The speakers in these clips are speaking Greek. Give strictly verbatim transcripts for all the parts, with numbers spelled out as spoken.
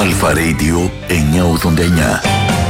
Αλφα Radio εννιακόσια ογδόντα εννιά.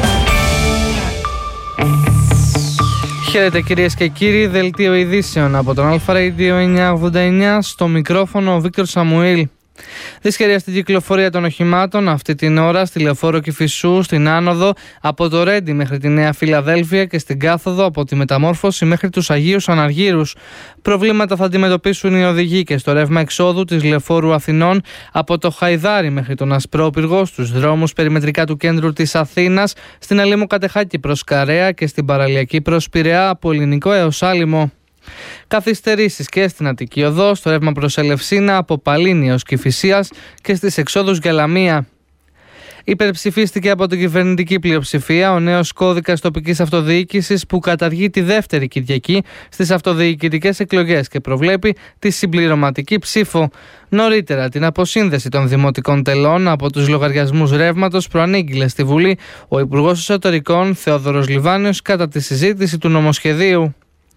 Χαίρετε κυρίες και κύριοι, δελτίο ειδήσεων από τον Αλφα Radio εννιακόσια ογδόντα εννιά, στο μικρόφωνο ο Βίκτορ Σαμουήλ. Δυσκερία στην κυκλοφορία των οχημάτων αυτή την ώρα στη Λεωφόρο Κηφισού, στην άνοδο από το Ρέντι μέχρι τη Νέα Φιλαδέλφια και στην κάθοδο από τη Μεταμόρφωση μέχρι τους Αγίους Αναργύρους. Προβλήματα θα αντιμετωπίσουν οι οδηγοί και στο ρεύμα εξόδου της Λεωφόρου Αθηνών από το Χαϊδάρι μέχρι τον Ασπρόπυργο, στους δρόμους περιμετρικά του κέντρου της Αθήνας, στην Αλήμο Κατεχάκη προς Καρέα και στην παραλιακή προς Πειραιά από Ελληνικό έως Άλυμο. Καθυστερήσεις και στην Αττική Οδό, στο ρεύμα προς Ελευσίνα από Παλίνη έως Κηφισίας και στις εξόδους για Λαμία. Υπερψηφίστηκε από την κυβερνητική πλειοψηφία ο νέος κώδικας τοπικής αυτοδιοίκησης που καταργεί τη δεύτερη Κυριακή στις αυτοδιοικητικές εκλογές και προβλέπει τη συμπληρωματική ψήφο. Νωρίτερα, την αποσύνδεση των δημοτικών τελών από τους λογαριασμούς ρεύματος προανήγγειλε στη Βουλή ο Υπουργός Εσωτερικών Θεόδωρος Λιβάνιος κατά τη συζήτηση του νομοσχεδίου.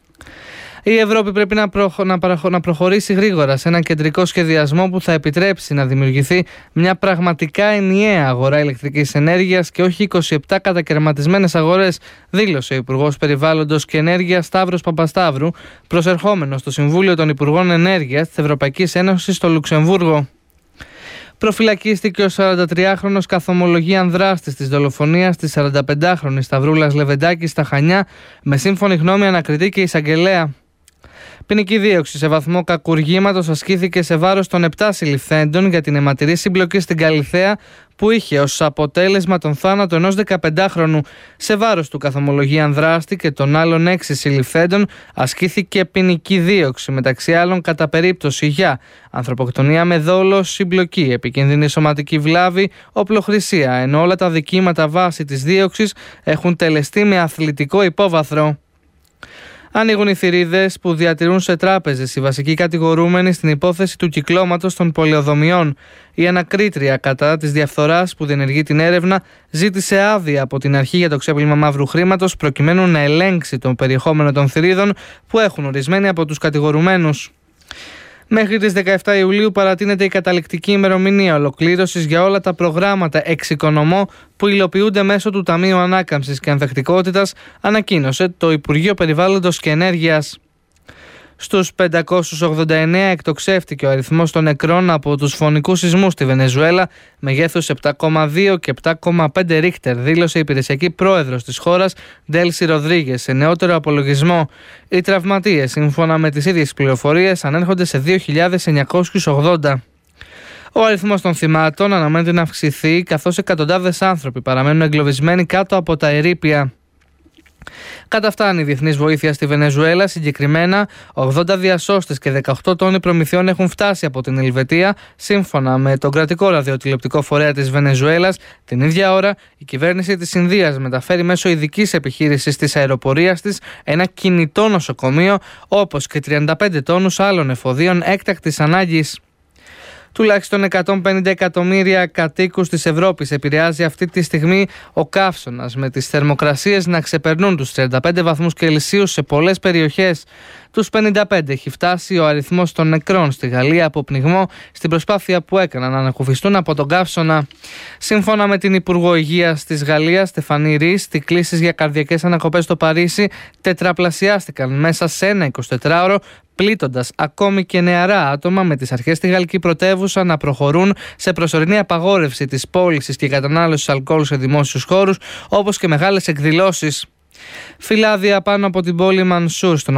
Η Ευρώπη πρέπει να, προχω... να, παραχω... να προχωρήσει γρήγορα σε έναν κεντρικό σχεδιασμό που θα επιτρέψει να δημιουργηθεί μια πραγματικά ενιαία αγορά ηλεκτρικής ενέργειας και όχι είκοσι επτά κατακαιρματισμένες αγορές, δήλωσε ο Υπουργός Περιβάλλοντος και Ενέργειας Σταύρος Παπασταύρου, προσερχόμενος στο Συμβούλιο των Υπουργών Ενέργειας της Ευρωπαϊκής Ένωσης στο Λουξεμβούργο. Προφυλακίστηκε ο σαραντατριάχρονος καθομολογίαν δράστης της δολοφονίας της σαρανταπεντάχρονης Σταυρούλας Λεβεντάκη στα Χανιά, με σύμφωνη γνώμη ανακριτή και εισαγγελέα. Ποινική δίωξη σε βαθμό κακουργήματος ασκήθηκε σε βάρος των επτά συλληφθέντων για την αιματηρή συμπλοκή στην Καλιθέα που είχε ως αποτέλεσμα τον θάνατο ενός δεκαπεντάχρονου. Σε βάρος του καθομολογίαν δράστη και των άλλων έξι συλληφθέντων ασκήθηκε ποινική δίωξη, μεταξύ άλλων κατά περίπτωση για ανθρωποκτονία με δόλο, συμπλοκή, επικίνδυνη σωματική βλάβη, οπλοχρησία, ενώ όλα τα δικήματα βάση της δίωξης έχουν τελεστεί με αθλητικό υπόβαθρο. Ανοίγουν οι θηρίδες που διατηρούν σε τράπεζες οι βασικοί κατηγορούμενοι στην υπόθεση του κυκλώματος των πολεοδομιών. Η ανακρίτρια κατά της διαφθοράς που διενεργεί την έρευνα ζήτησε άδεια από την αρχή για το ξέπλυμα μαύρου χρήματος προκειμένου να ελέγξει το περιεχόμενο των θηρίδων που έχουν ορισμένοι από τους κατηγορουμένους. Μέχρι τις δεκαεφτά Ιουλίου παρατείνεται η καταληκτική ημερομηνία ολοκλήρωσης για όλα τα προγράμματα εξοικονομώ που υλοποιούνται μέσω του Ταμείου Ανάκαμψης και Ανθεκτικότητας, ανακοίνωσε το Υπουργείο Περιβάλλοντος και Ενέργειας. Στους πεντακόσιους ογδόντα εννέα εκτοξεύτηκε ο αριθμός των νεκρών από τους φωνικούς σεισμούς στη Βενεζουέλα, μεγέθους επτά κόμμα δύο και επτά κόμμα πέντε ρίχτερ, δήλωσε η υπηρεσιακή πρόεδρος της χώρας, Ντέλσι Ροδρίγες, σε νεότερο απολογισμό. Οι τραυματίες, σύμφωνα με τις ίδιες πληροφορίες, ανέρχονται σε δύο χιλιάδες εννιακόσιους ογδόντα. Ο αριθμός των θυμάτων αναμένεται να αυξηθεί, καθώς εκατοντάδες άνθρωποι παραμένουν εγκλωβισμένοι κάτω από τα ερείπια. Καταφτάνει η διεθνής βοήθεια στη Βενεζουέλα. Συγκεκριμένα, ογδόντα διασώστες και δεκαοκτώ τόνοι προμηθειών έχουν φτάσει από την Ελβετία, σύμφωνα με τον κρατικό ραδιοτηλεοπτικό φορέα της Βενεζουέλας. Την ίδια ώρα, η κυβέρνηση της Ινδίας μεταφέρει μέσω ειδικής επιχείρησης της αεροπορίας της ένα κινητό νοσοκομείο, όπως και τριάντα πέντε τόνους άλλων εφοδίων έκτακτης ανάγκης. Τουλάχιστον εκατόν πενήντα εκατομμύρια κατοίκους της Ευρώπης επηρεάζει αυτή τη στιγμή ο καύσωνας, με τις θερμοκρασίες να ξεπερνούν τους τριάντα πέντε βαθμούς Κελσίου σε πολλές περιοχές. Τους πενήντα πέντε έχει φτάσει ο αριθμός των νεκρών στη Γαλλία από πνιγμό στην προσπάθεια που έκαναν να ανακουφιστούν από τον καύσωνα. Σύμφωνα με την Υπουργό Υγείας της Γαλλίας, Στεφανή Ρίς, οι κλήσεις για καρδιακές ανακοπές στο Παρίσι τετραπλασιάστηκαν μέσα σε ένα εικοσιτετράωρο, πλήττοντας ακόμη και νεαρά άτομα, με τις αρχές στη γαλλική πρωτεύουσα να προχωρούν σε προσωρινή απαγόρευση της πώλησης και κατανάλωσης αλκοόλ σε δημόσιους χώρους, όπως και μεγάλες εκδηλώσεις. Φυλάδια πάνω από την πόλη Μανσούρ, στον